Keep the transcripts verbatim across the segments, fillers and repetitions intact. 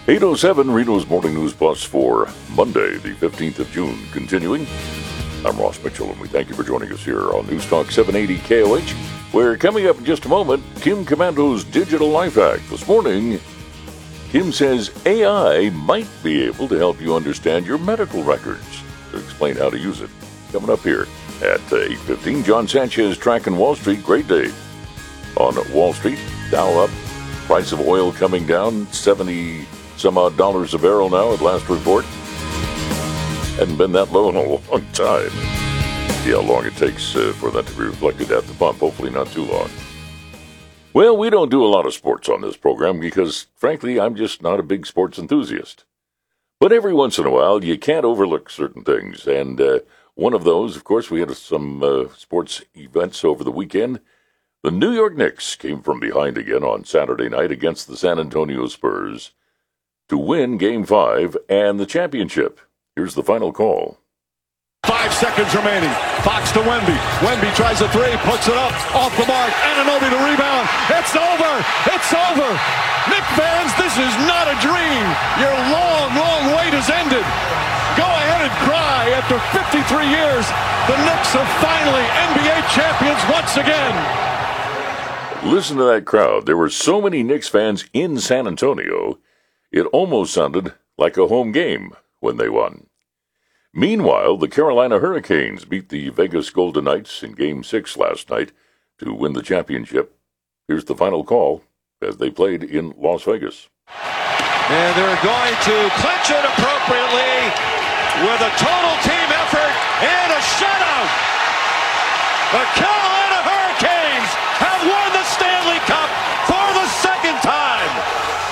eight oh seven, Reno's Morning News Plus for Monday, the fifteenth of June. Continuing, I'm Ross Mitchell, and we thank you for joining us here on News Talk seven eighty K O H. We're coming up in just a moment, Kim Komando's Digital Life Hack. This morning, Kim says A I might be able to help you understand your medical records. To explain how to use it, coming up here at eight fifteen. John Sanchez tracking Wall Street. Great day on Wall Street. Dow up. Price of oil coming down. seventy some odd dollars a barrel now at last report. Hadn't been that low in a long time. See how long it takes uh, for that to be reflected at the pump. Hopefully not too long. Well, we don't do a lot of sports on this program because, frankly, I'm just not a big sports enthusiast. But every once in a while, you can't overlook certain things. And uh, one of those, of course, we had some uh, sports events over the weekend. The New York Knicks came from behind again on Saturday night against the San Antonio Spurs to win Game five and the championship. Here's the final call. Five seconds remaining. Fox to Wemby. Wemby tries a three, puts it up, off the mark. Anunoby to rebound. It's over. It's over. Knicks fans, this is not a dream. Your long, long wait has ended. Go ahead and cry. After fifty-three years, the Knicks are finally N B A champions once again. Listen to that crowd. There were so many Knicks fans in San Antonio, it almost sounded like a home game when they won. Meanwhile, the Carolina Hurricanes beat the Vegas Golden Knights in Game six last night to win the championship. Here's the final call as they played in Las Vegas. And they're going to clinch it appropriately with a total team effort and a shutout. The Carolina Hurricanes have won the Stanley Cup for the second time.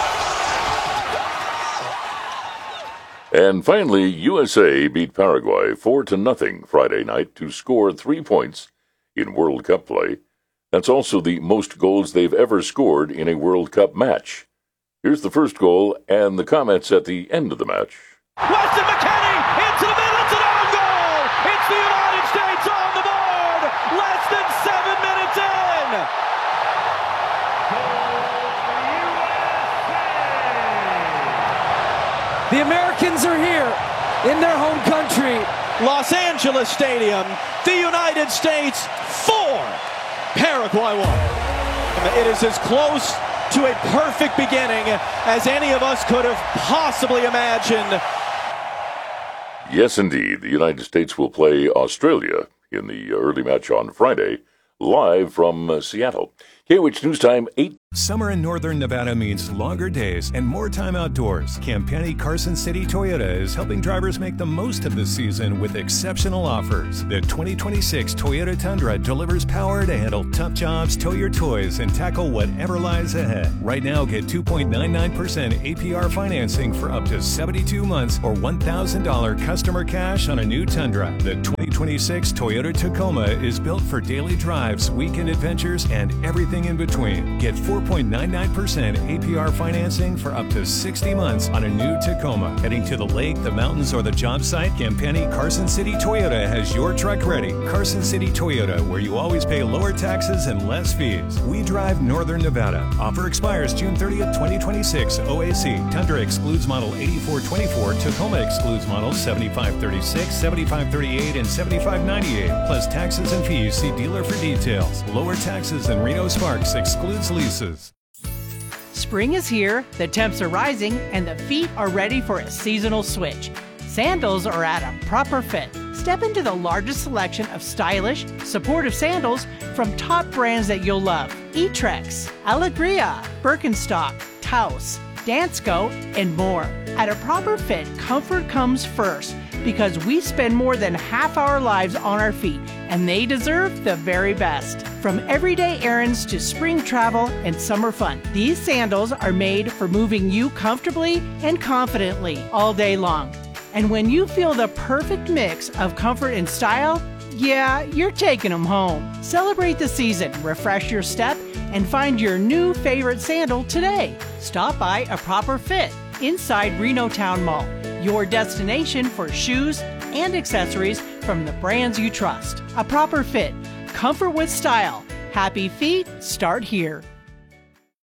And finally, U S A beat Paraguay four to nothing Friday night to score three points in World Cup play. That's also the most goals they've ever scored in a World Cup match. Here's the first goal and the comments at the end of the match. Weston McKennie into the middle, it's an own goal! It's the United States on the board! Less than seven minutes in! The Americans are here in their home country, Los Angeles Stadium. The United States four, Paraguay one. It is as close to a perfect beginning as any of us could have possibly imagined. Yes, indeed. The United States will play Australia in the early match on Friday, live from uh, Seattle. K O H News Time, eight. Summer in Northern Nevada means longer days and more time outdoors. Campani Carson City Toyota is helping drivers make the most of the season with exceptional offers. The twenty twenty-six Toyota Tundra delivers power to handle tough jobs, tow your toys, and tackle whatever lies ahead. Right now, get two point nine nine percent A P R financing for up to seventy-two months or one thousand dollars customer cash on a new Tundra. The twenty twenty-six Toyota Tacoma is built for daily drives, weekend adventures, and everything in between. Get four point nine nine percent A P R financing for up to sixty months on a new Tacoma. Heading to the lake, the mountains, or the job site, Campani Carson City Toyota has your truck ready. Carson City Toyota, where you always pay lower taxes and less fees. We drive Northern Nevada. Offer expires June thirtieth, twenty twenty-six. O A C. Tundra excludes model eighty-four twenty-four. Tacoma excludes models seventy-five thirty-six, seventy-five thirty-eight, and seventy-five ninety-eight. Plus taxes and fees. See dealer for details. Lower taxes than Reno Sparks excludes leases. Spring is here, the temps are rising, and the feet are ready for a seasonal switch. Sandals are at a proper fit. Step into the largest selection of stylish, supportive sandals from top brands that you'll love. Etrex, Alegria, Birkenstock, Taos, Dansko, and more. At a proper fit, comfort comes first because we spend more than half our lives on our feet, and they deserve the very best. From everyday errands to spring travel and summer fun, these sandals are made for moving you comfortably and confidently all day long. And when you feel the perfect mix of comfort and style, yeah, you're taking them home. Celebrate the season, refresh your step, and find your new favorite sandal today. Stop by A Proper Fit inside Reno Town Mall, your destination for shoes and accessories from the brands you trust. A Proper Fit, comfort with style. Happy feet start here.